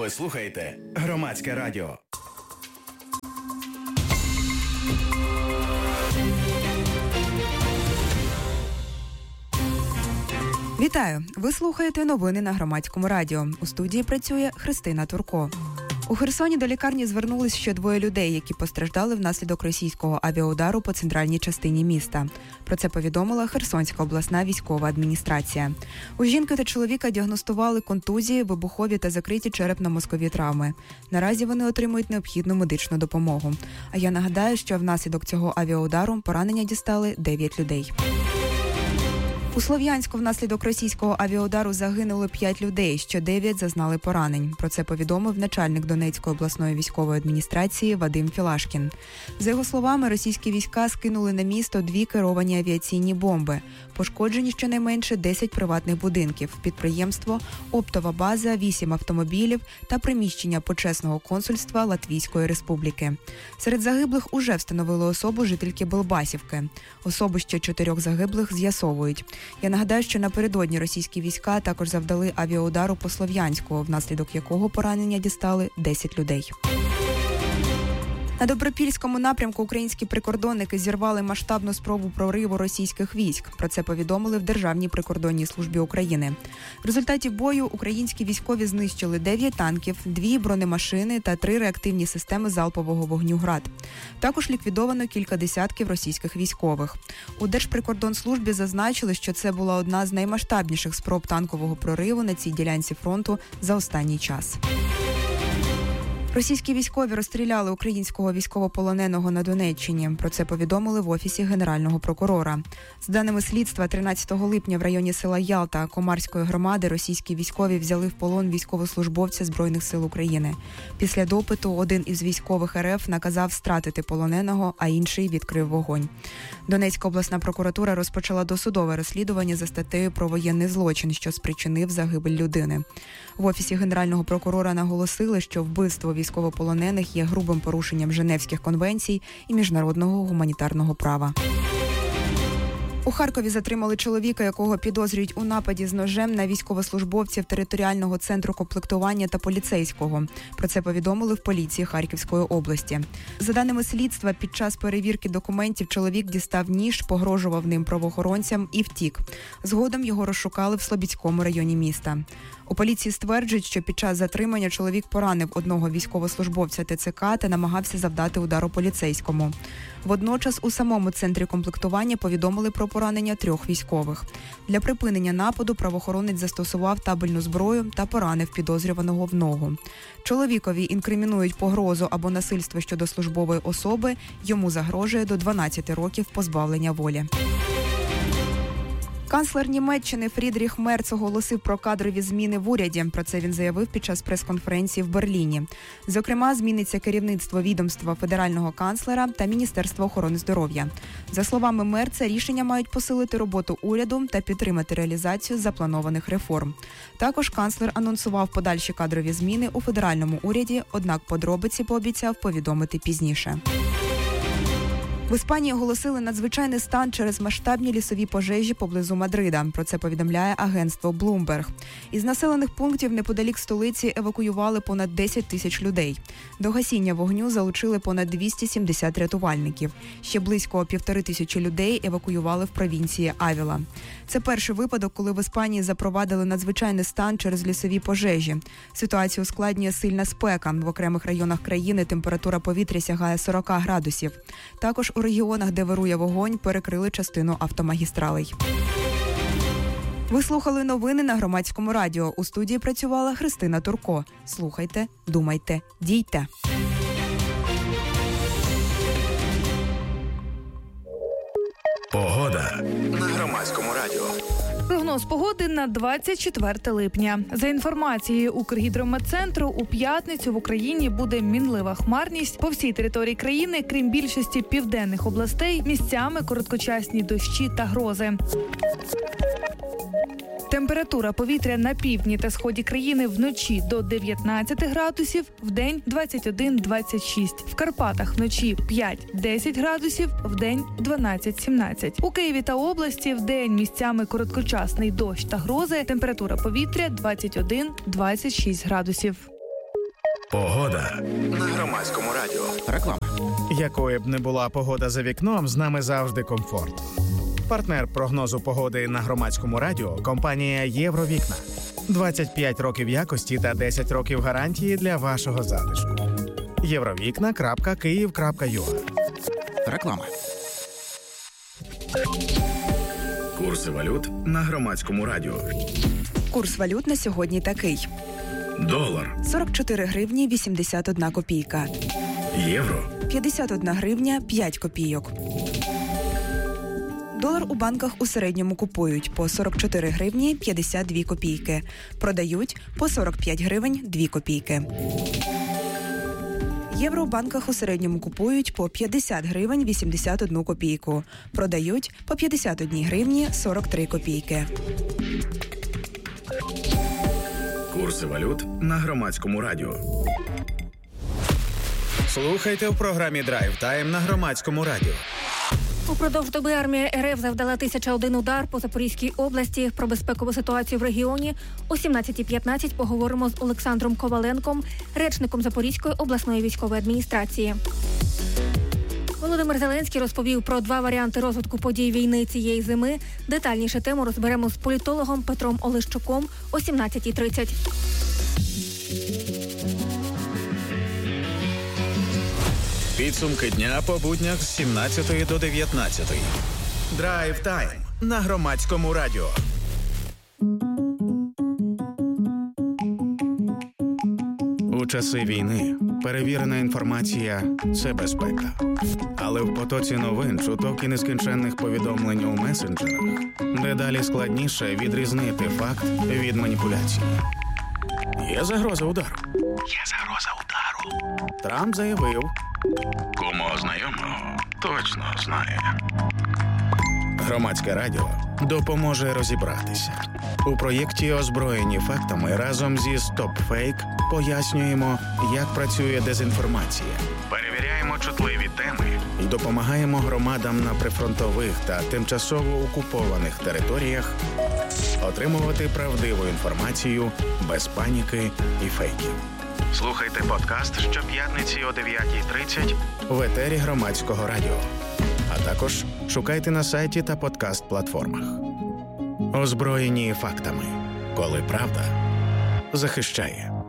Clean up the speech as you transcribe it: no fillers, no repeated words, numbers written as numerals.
Ви слухаєте Громадське радіо. Вітаю! Ви слухаєте новини на Громадському радіо. У студії працює Христина Турко. У Херсоні до лікарні звернулись ще 2 людей, які постраждали внаслідок російського авіаудару по центральній частині міста. Про це повідомила Херсонська обласна військова адміністрація. У жінки та чоловіка діагностували контузії, вибухові та закриті черепно-мозкові травми. Наразі вони отримують необхідну медичну допомогу. А я нагадаю, що внаслідок цього авіаудару поранення дістали 9 людей. У Слов'янську внаслідок російського авіаудару загинуло 5 людей, ще 9 зазнали поранень. Про це повідомив начальник Донецької обласної військової адміністрації Вадим Філашкін. За його словами, російські війська скинули на місто 2 керовані авіаційні бомби. Пошкоджені щонайменше 10 приватних будинків, підприємство, оптова база, 8 автомобілів та приміщення почесного консульства Латвійської Республіки. Серед загиблих уже встановили особу жительки Белбасівки. Особу ще 4 загиблих з'ясовують. Я нагадаю, що напередодні російські війська також завдали авіаудару по Слов'янську, внаслідок якого поранення дістали 10 людей. На Добропільському напрямку українські прикордонники зірвали масштабну спробу прориву російських військ. Про це повідомили в Державній прикордонній службі України. В результаті бою українські військові знищили 9 танків, 2 бронемашини та 3 реактивні системи залпового вогню «Град». Також ліквідовано кілька десятків російських військових. У Держприкордонслужбі зазначили, що це була одна з наймасштабніших спроб танкового прориву на цій ділянці фронту за останній час. Російські військові розстріляли українського військовополоненого на Донеччині. Про це повідомили в Офісі Генерального прокурора. За даними слідства, 13 липня в районі села Ялта Комарської громади російські військові взяли в полон військовослужбовця Збройних сил України. Після допиту один із військових РФ наказав стратити полоненого, а інший відкрив вогонь. Донецька обласна прокуратура розпочала досудове розслідування за статтею про воєнний злочин, що спричинив загибель людини. В Офісі Генерального прокурора наголосили, що вбивство військовополонених є грубим порушенням Женевських конвенцій і міжнародного гуманітарного права. У Харкові затримали чоловіка, якого підозрюють у нападі з ножем на військовослужбовців територіального центру комплектування та поліцейського. Про це повідомили в поліції Харківської області. За даними слідства, під час перевірки документів чоловік дістав ніж, погрожував ним правоохоронцям і втік. Згодом його розшукали в Слобідському районі міста. У поліції стверджують, що під час затримання чоловік поранив одного військовослужбовця ТЦК та намагався завдати удару поліцейському. Водночас у самому центрі комплектування повідомили про поранення 3 військових. Для припинення нападу правоохоронець застосував табельну зброю та поранив підозрюваного в ногу. Чоловікові інкримінують погрозу або насильство щодо службової особи, йому загрожує до 12 років позбавлення волі. Канцлер Німеччини Фрідріх Мерц оголосив про кадрові зміни в уряді. Про це він заявив під час прес-конференції в Берліні. Зокрема, зміниться керівництво відомства федерального канцлера та Міністерства охорони здоров'я. За словами Мерца, рішення мають посилити роботу уряду та підтримати реалізацію запланованих реформ. Також канцлер анонсував подальші кадрові зміни у федеральному уряді, однак подробиці пообіцяв повідомити пізніше. В Іспанії оголосили надзвичайний стан через масштабні лісові пожежі поблизу Мадрида. Про це повідомляє агентство Bloomberg. Із населених пунктів неподалік столиці евакуювали понад 10 тисяч людей. До гасіння вогню залучили понад 270 рятувальників. Ще близько 1500 людей евакуювали в провінції Авіла. Це перший випадок, коли в Іспанії запровадили надзвичайний стан через лісові пожежі. Ситуацію ускладнює сильна спека. В окремих районах країни температура повітря сягає 40 градусів. Також у регіонах, де вирує вогонь, перекрили частину автомагістралей. Ви слухали новини на Громадському радіо. У студії працювала Христина Турко. Слухайте, думайте, дійте. Погода на Громадському радіо. Прогноз погоди на 24 липня. За інформацією Укргідрометцентру, у п'ятницю в Україні буде мінлива хмарність. По всій території країни, крім більшості південних областей, місцями короткочасні дощі та грози. Температура повітря на півдні та сході країни вночі до 19 градусів, вдень 21-26. В Карпатах вночі 5-10 градусів, вдень 12-17. У Києві та області вдень місцями короткочасний дощ та грози, температура повітря 21-26 градусів. Погода на Громадському радіо. Реклама. Якою б не була погода за вікном, з нами завжди комфорт. Партнер прогнозу погоди на Громадському радіо – компанія «Євровікна». 25 років якості та 10 років гарантії для вашого затишку. Євровікна.Київ.ua. Реклама. Курси валют на Громадському радіо. Курс валют на сьогодні такий. Долар, 44 гривні 81 копійка. євро, 51 гривня 5 копійок. Долар у банках у середньому купують по 44 гривні 52 копійки. Продають по 45 гривень 2 копійки. Євро у банках у середньому купують по 50 гривень 81 копійку. Продають по 51 гривні 43 копійки. курси валют на Громадському радіо. Слухайте в програмі «Драйв Тайм» на Громадському радіо. Упродовж доби армія РФ завдала 1001 удар по Запорізькій області. Про безпекову ситуацію в регіоні о 17:15 поговоримо з Олександром Коваленком, речником Запорізької обласної військової адміністрації. Володимир Зеленський розповів про 2 варіанти розвитку подій війни цієї зими. Детальніше тему розберемо з політологом Петром Олещуком о 17:30. Підсумки дня по буднях з 17 до 19. Драйв Тайм на Громадському радіо. У часи війни перевірена інформація – це безпека. Але в потоці новин, чуток і нескінченних повідомлень у месенджерах дедалі складніше відрізнити факт від маніпуляції. Є загроза удару. Трамп заявив. Кому знайомого точно знає. Громадське радіо допоможе розібратися. У проєкті «Озброєні фактами» разом зі «Стоп-фейк» пояснюємо, як працює дезінформація. Перевіряємо чутливі теми і допомагаємо громадам на прифронтових та тимчасово окупованих територіях отримувати правдиву інформацію без паніки і фейків. Слухайте подкаст щоп'ятниці о 9:30 в етері Громадського радіо. А також шукайте на сайті та подкаст-платформах. Озброєні фактами, коли правда захищає.